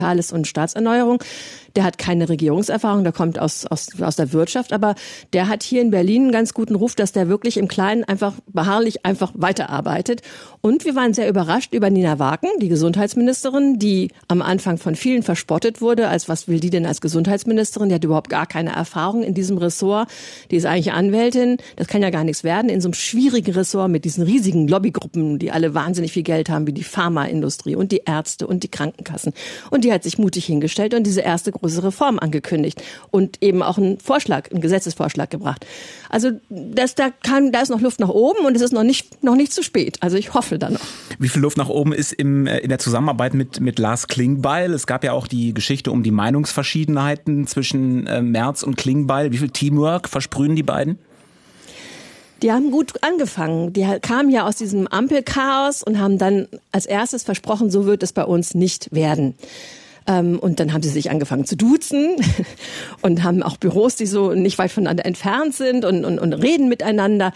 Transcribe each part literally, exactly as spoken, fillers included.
und Staatserneuerung. Der hat keine Regierungserfahrung, der kommt aus, aus, aus der Wirtschaft, aber der hat hier in Berlin einen ganz guten Ruf, dass der wirklich im Kleinen einfach beharrlich einfach weiterarbeitet. Und wir waren sehr überrascht über Nina Waken, die Gesundheitsministerin, die am Anfang von vielen verspottet wurde, als was will die denn als Gesundheitsministerin? Die hat überhaupt gar keine Erfahrung in diesem Ressort. Die ist eigentlich Anwältin, das kann ja gar nichts werden, in so einem schwierigen Ressort mit diesen riesigen Lobbygruppen, die alle wahnsinnig viel Geld haben, wie die Pharmaindustrie und die Ärzte und die Krankenkassen. Und die hat sich mutig hingestellt und diese erste große Reform angekündigt und eben auch einen Vorschlag, einen Gesetzesvorschlag gebracht. Also das, da, kann, da ist noch Luft nach oben und es ist noch nicht, noch nicht zu spät. Also ich hoffe da noch. Wie viel Luft nach oben ist im, in der Zusammenarbeit mit, mit Lars Klingbeil? Es gab ja auch die Geschichte um die Meinungsverschiedenheiten zwischen äh, Merz und Klingbeil. Wie viel Teamwork versprühen die beiden? Die haben gut angefangen. Die kamen ja aus diesem Ampelchaos und haben dann als erstes versprochen, so wird es bei uns nicht werden. Und dann haben sie sich angefangen zu duzen und haben auch Büros, die so nicht weit voneinander entfernt sind und, und, und reden miteinander.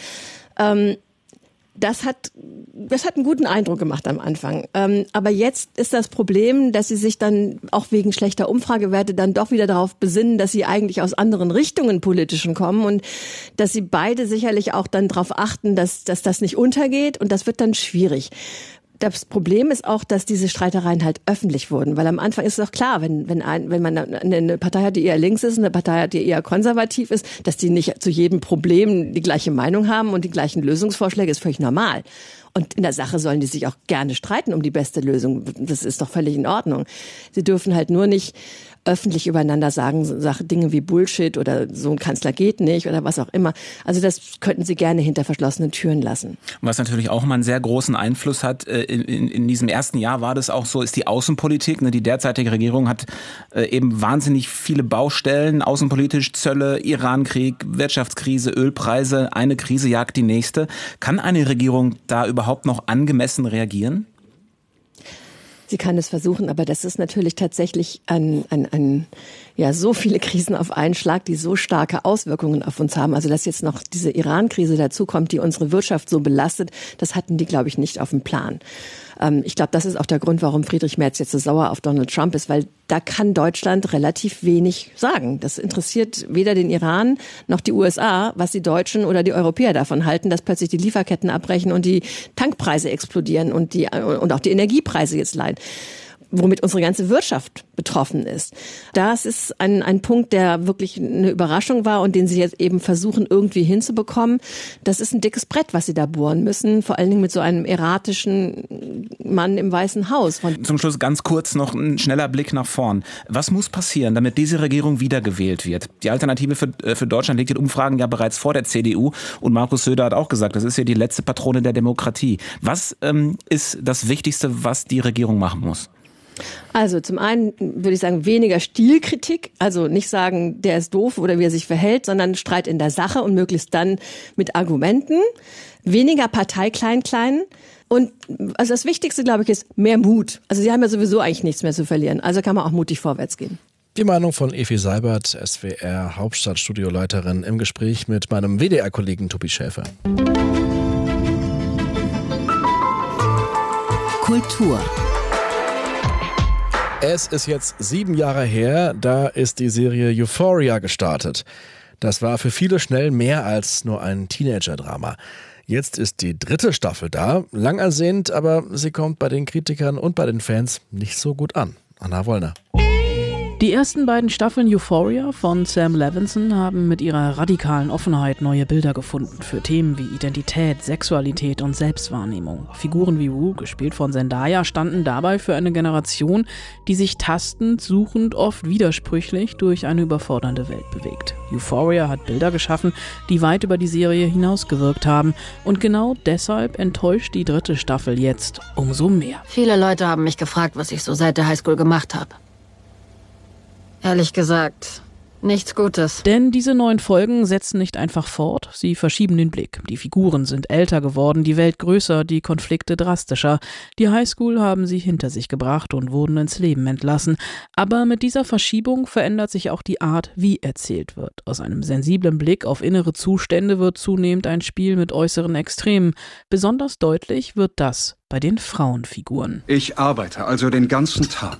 Das hat, das hat einen guten Eindruck gemacht am Anfang. Aber jetzt ist das Problem, dass sie sich dann auch wegen schlechter Umfragewerte dann doch wieder darauf besinnen, dass sie eigentlich aus anderen Richtungen politischen kommen und dass sie beide sicherlich auch dann darauf achten, dass, dass das nicht untergeht und das wird dann schwierig. Das Problem ist auch, dass diese Streitereien halt öffentlich wurden, weil am Anfang ist es doch klar, wenn wenn ein, wenn man eine Partei hat, die eher links ist, eine Partei hat, die eher konservativ ist, dass die nicht zu jedem Problem die gleiche Meinung haben und die gleichen Lösungsvorschläge, ist völlig normal. Und in der Sache sollen die sich auch gerne streiten um die beste Lösung. Das ist doch völlig in Ordnung. Sie dürfen halt nur nicht öffentlich übereinander sagen, Sachen, Dinge wie Bullshit oder so ein Kanzler geht nicht oder was auch immer. Also das könnten sie gerne hinter verschlossenen Türen lassen. Was natürlich auch immer einen sehr großen Einfluss hat, in, in, in diesem ersten Jahr war das auch so, ist die Außenpolitik. Die derzeitige Regierung hat eben wahnsinnig viele Baustellen, außenpolitisch, Zölle, Irankrieg, Wirtschaftskrise, Ölpreise, eine Krise jagt die nächste. Kann eine Regierung da überhaupt noch angemessen reagieren? Sie kann es versuchen, aber das ist natürlich tatsächlich ein, ein, ein, ja, so viele Krisen auf einen Schlag, die so starke Auswirkungen auf uns haben. Also, dass jetzt noch diese Iran-Krise dazukommt, die unsere Wirtschaft so belastet, das hatten die, glaube ich, nicht auf dem Plan. Ähm, ich glaube, das ist auch der Grund, warum Friedrich Merz jetzt so sauer auf Donald Trump ist, weil da kann Deutschland relativ wenig sagen. Das interessiert weder den Iran noch die U S A, was die Deutschen oder die Europäer davon halten, dass plötzlich die Lieferketten abbrechen und die Tankpreise explodieren und die, und auch die Energiepreise jetzt leiden, womit unsere ganze Wirtschaft betroffen ist. Das ist ein, ein Punkt, der wirklich eine Überraschung war und den sie jetzt eben versuchen, irgendwie hinzubekommen. Das ist ein dickes Brett, was sie da bohren müssen, vor allen Dingen mit so einem erratischen Mann im Weißen Haus. Zum Schluss ganz kurz noch ein schneller Blick nach vorn. Was muss passieren, damit diese Regierung wiedergewählt wird? Die Alternative für, für Deutschland liegt in Umfragen ja bereits vor der C D U und Markus Söder hat auch gesagt, das ist ja die letzte Patrone der Demokratie. Was ähm, ist das Wichtigste, was die Regierung machen muss? Also zum einen würde ich sagen, weniger Stilkritik, also nicht sagen, der ist doof oder wie er sich verhält, sondern Streit in der Sache und möglichst dann mit Argumenten. Weniger Partei klein-klein. Und also das Wichtigste, glaube ich, ist mehr Mut. Also sie haben ja sowieso eigentlich nichts mehr zu verlieren. Also kann man auch mutig vorwärts gehen. Die Meinung von Evi Seibert, S W R Hauptstadtstudioleiterin, im Gespräch mit meinem W D R-Kollegen Tobi Schäfer. Kultur. Es ist jetzt sieben Jahre her, da ist die Serie Euphoria gestartet. Das war für viele schnell mehr als nur ein Teenager-Drama. Jetzt ist die dritte Staffel da, lang ersehnt, aber sie kommt bei den Kritikern und bei den Fans nicht so gut an. Anna Wollner. Die ersten beiden Staffeln Euphoria von Sam Levinson haben mit ihrer radikalen Offenheit neue Bilder gefunden für Themen wie Identität, Sexualität und Selbstwahrnehmung. Figuren wie Wu, gespielt von Zendaya, standen dabei für eine Generation, die sich tastend, suchend, oft widersprüchlich durch eine überfordernde Welt bewegt. Euphoria hat Bilder geschaffen, die weit über die Serie hinausgewirkt haben und genau deshalb enttäuscht die dritte Staffel jetzt umso mehr. Viele Leute haben mich gefragt, was ich so seit der Highschool gemacht habe. Ehrlich gesagt, nichts Gutes. Denn diese neuen Folgen setzen nicht einfach fort, sie verschieben den Blick. Die Figuren sind älter geworden, die Welt größer, die Konflikte drastischer. Die Highschool haben sie hinter sich gebracht und wurden ins Leben entlassen. Aber mit dieser Verschiebung verändert sich auch die Art, wie erzählt wird. Aus einem sensiblen Blick auf innere Zustände wird zunehmend ein Spiel mit äußeren Extremen. Besonders deutlich wird das bei den Frauenfiguren. Ich arbeite also den ganzen Tag.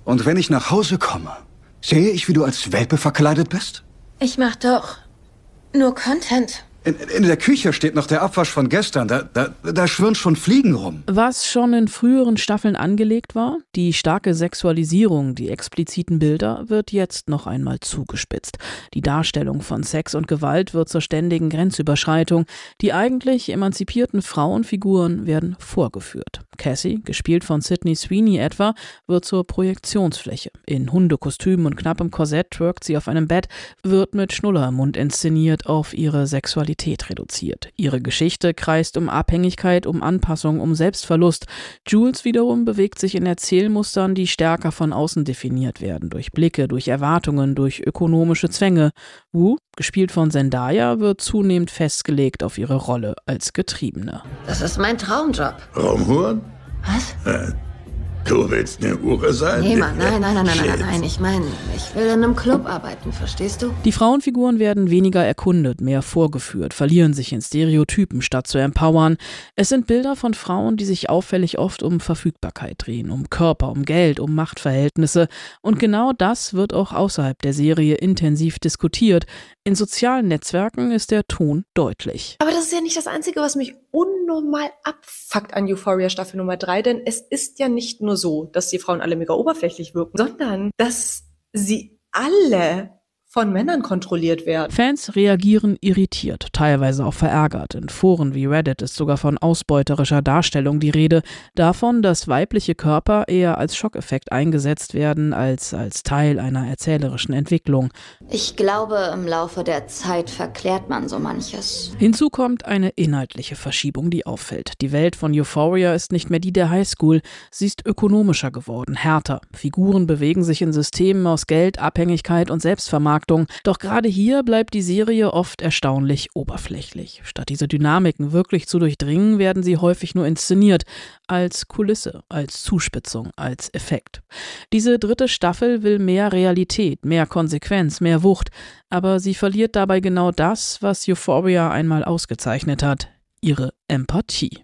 Und wenn ich nach Hause komme, sehe ich, wie du als Welpe verkleidet bist? Ich mach doch nur Content. In, in der Küche steht noch der Abwasch von gestern. Da, da, da schwirren schon Fliegen rum. Was schon in früheren Staffeln angelegt war, die starke Sexualisierung, die expliziten Bilder, wird jetzt noch einmal zugespitzt. Die Darstellung von Sex und Gewalt wird zur ständigen Grenzüberschreitung. Die eigentlich emanzipierten Frauenfiguren werden vorgeführt. Cassie, gespielt von Sydney Sweeney etwa, wird zur Projektionsfläche. In Hundekostüm und knappem Korsett twerkt sie auf einem Bett, wird mit Schnuller im Mund inszeniert auf ihre Sexualität reduziert. Ihre Geschichte kreist um Abhängigkeit, um Anpassung, um Selbstverlust. Jules wiederum bewegt sich in Erzählmustern, die stärker von außen definiert werden, durch Blicke, durch Erwartungen, durch ökonomische Zwänge. Wu, gespielt von Zendaya, wird zunehmend festgelegt auf ihre Rolle als Getriebene. Das ist mein Traumjob. Raumhuren? Was? Äh, du willst eine Hure sein? Nee, Mann, nein, nein, nein, nein, nein, nein. Ich meine, ich will in einem Club arbeiten, verstehst du? Die Frauenfiguren werden weniger erkundet, mehr vorgeführt, verlieren sich in Stereotypen, statt zu empowern. Es sind Bilder von Frauen, die sich auffällig oft um Verfügbarkeit drehen, um Körper, um Geld, um Machtverhältnisse. Und genau das wird auch außerhalb der Serie intensiv diskutiert. In sozialen Netzwerken ist der Ton deutlich. Aber das ist ja nicht das Einzige, was mich unnormal abfuckt an Euphoria Staffel Nummer drei, denn es ist ja nicht nur so, dass die Frauen alle mega oberflächlich wirken, sondern dass sie alle von Männern kontrolliert werden. Fans reagieren irritiert, teilweise auch verärgert. In Foren wie Reddit ist sogar von ausbeuterischer Darstellung die Rede, davon, dass weibliche Körper eher als Schockeffekt eingesetzt werden, als als Teil einer erzählerischen Entwicklung. Ich glaube, im Laufe der Zeit verklärt man so manches. Hinzu kommt eine inhaltliche Verschiebung, die auffällt. Die Welt von Euphoria ist nicht mehr die der Highschool. Sie ist ökonomischer geworden, härter. Figuren bewegen sich in Systemen aus Geld, Abhängigkeit und Selbstvermarktung. Doch gerade hier bleibt die Serie oft erstaunlich oberflächlich. Statt diese Dynamiken wirklich zu durchdringen, werden sie häufig nur inszeniert, als Kulisse, als Zuspitzung, als Effekt. Diese dritte Staffel will mehr Realität, mehr Konsequenz, mehr Wucht, aber sie verliert dabei genau das, was Euphoria einmal ausgezeichnet hat: ihre Empathie.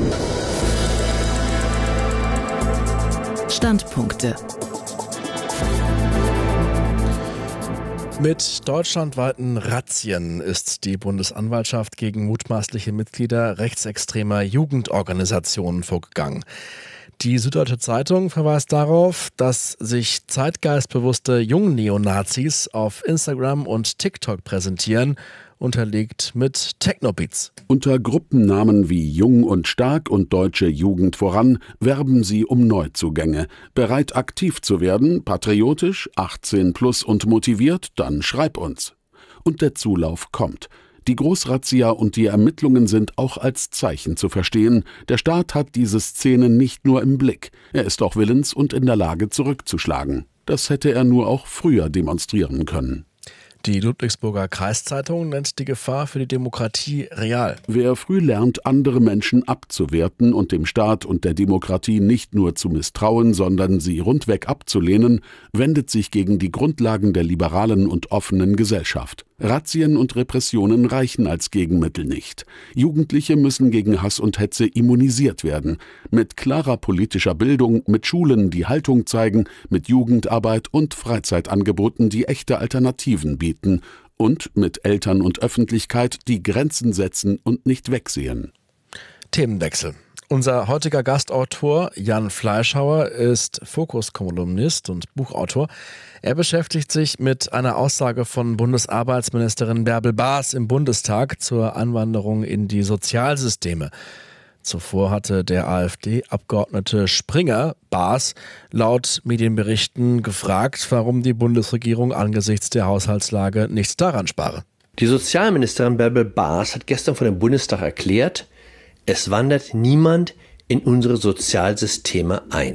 Standpunkte. Mit deutschlandweiten Razzien ist die Bundesanwaltschaft gegen mutmaßliche Mitglieder rechtsextremer Jugendorganisationen vorgegangen. Die Süddeutsche Zeitung verweist darauf, dass sich zeitgeistbewusste Jungneonazis auf Instagram und TikTok präsentieren, unterlegt mit Technobeats. Unter Gruppennamen wie Jung und Stark und Deutsche Jugend voran werben sie um Neuzugänge. Bereit aktiv zu werden, patriotisch, achtzehn plus und motiviert, dann schreib uns. Und der Zulauf kommt. Die Großrazzia und die Ermittlungen sind auch als Zeichen zu verstehen. Der Staat hat diese Szene nicht nur im Blick, er ist auch willens und in der Lage zurückzuschlagen. Das hätte er nur auch früher demonstrieren können. Die Ludwigsburger Kreiszeitung nennt die Gefahr für die Demokratie real. Wer früh lernt, andere Menschen abzuwerten und dem Staat und der Demokratie nicht nur zu misstrauen, sondern sie rundweg abzulehnen, wendet sich gegen die Grundlagen der liberalen und offenen Gesellschaft. Razzien und Repressionen reichen als Gegenmittel nicht. Jugendliche müssen gegen Hass und Hetze immunisiert werden. Mit klarer politischer Bildung, mit Schulen, die Haltung zeigen, mit Jugendarbeit und Freizeitangeboten, die echte Alternativen bieten. Und mit Eltern und Öffentlichkeit, die Grenzen setzen und nicht wegsehen. Themenwechsel. Unser heutiger Gastautor Jan Fleischhauer ist Fokus-Kolumnist und Buchautor. Er beschäftigt sich mit einer Aussage von Bundesarbeitsministerin Bärbel Baas im Bundestag zur Einwanderung in die Sozialsysteme. Zuvor hatte der AfD-Abgeordnete Springer Baas laut Medienberichten gefragt, warum die Bundesregierung angesichts der Haushaltslage nichts daran spare. Die Sozialministerin Bärbel Baas hat gestern vor dem Bundestag erklärt, es wandert niemand in unsere Sozialsysteme ein.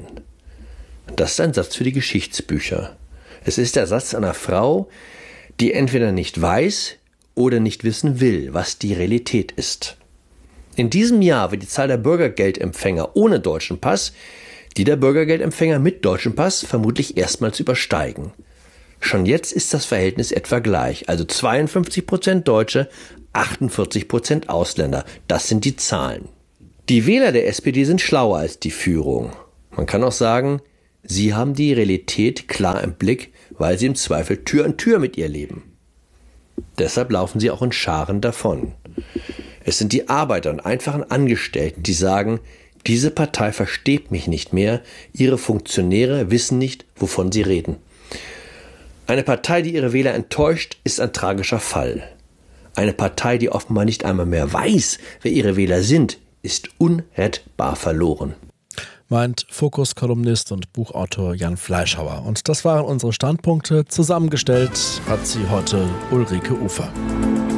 Das ist ein Satz für die Geschichtsbücher. Es ist der Satz einer Frau, die entweder nicht weiß oder nicht wissen will, was die Realität ist. In diesem Jahr wird die Zahl der Bürgergeldempfänger ohne deutschen Pass die der Bürgergeldempfänger mit deutschem Pass vermutlich erstmals übersteigen. Schon jetzt ist das Verhältnis etwa gleich, also zweiundfünfzig Prozent Deutsche, achtundvierzig Prozent Ausländer. Das sind die Zahlen. Die Wähler der S P D sind schlauer als die Führung. Man kann auch sagen, Sie haben die Realität klar im Blick, weil sie im Zweifel Tür an Tür mit ihr leben. Deshalb laufen sie auch in Scharen davon. Es sind die Arbeiter und einfachen Angestellten, die sagen, diese Partei versteht mich nicht mehr, ihre Funktionäre wissen nicht, wovon sie reden. Eine Partei, die ihre Wähler enttäuscht, ist ein tragischer Fall. Eine Partei, die offenbar nicht einmal mehr weiß, wer ihre Wähler sind, ist unrettbar verloren. Meint Fokus-Kolumnist und Buchautor Jan Fleischhauer. Und das waren unsere Standpunkte. Zusammengestellt hat sie heute Ulrike Ufer.